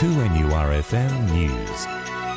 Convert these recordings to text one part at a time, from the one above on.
2NURFM News.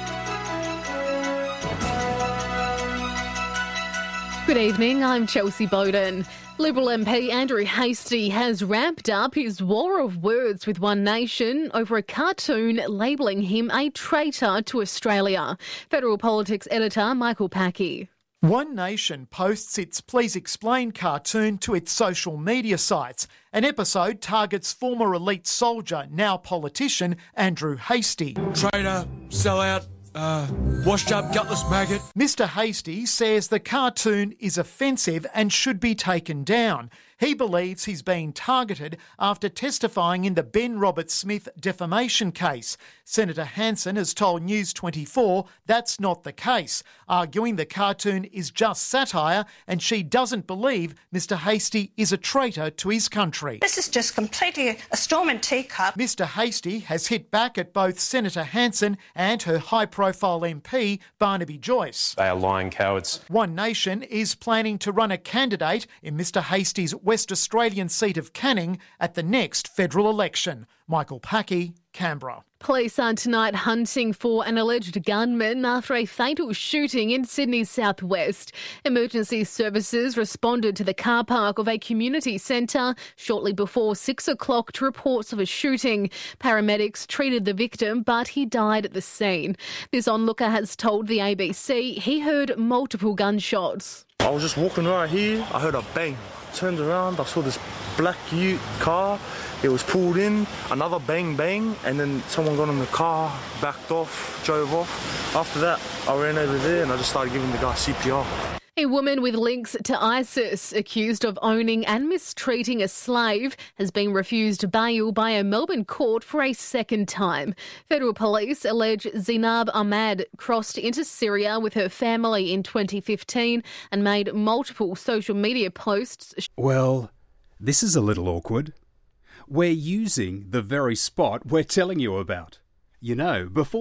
Good evening, I'm Chelsea Bowden. Liberal MP Andrew Hastie has ramped up his war of words with One Nation over a cartoon labelling him a traitor to Australia. Federal Politics editor Michael Packey. One Nation posts its Please Explain cartoon to its social media sites. An episode targets former elite soldier, now politician, Andrew Hastie. Traitor, sellout, washed up gutless maggot. Mr Hastie says the cartoon is offensive and should be taken down. He believes he's been targeted after testifying in the Ben Roberts-Smith defamation case. Senator Hanson has told News 24 that's not the case, arguing the cartoon is just satire and she doesn't believe Mr Hastie is a traitor to his country. This is just completely a storm and teacup. Mr Hastie has hit back at both Senator Hanson and her high-profile MP, Barnaby Joyce. They are lying cowards. One Nation is planning to run a candidate in Mr Hastie's West Australian seat of Canning at the next federal election. Michael Packey, Canberra. Police are tonight hunting for an alleged gunman after a fatal shooting in Sydney's southwest. Emergency services responded to the car park of a community centre shortly before 6 o'clock to reports of a shooting. Paramedics treated the victim, but he died at the scene. This onlooker has told the ABC he heard multiple gunshots. I was just walking right here, I heard a bang. Turned around, I saw this black ute car. It was pulled in, another bang bang, and then someone got in the car, backed off, drove off. After that, I ran over there and I just started giving the guy CPR. A woman with links to ISIS accused of owning and mistreating a slave has been refused bail by a Melbourne court for a second time. Federal police allege Zainab Ahmad crossed into Syria with her family in 2015 and made multiple social media posts. Well, this is a little awkward. We're using the very spot we're telling you about. You know, before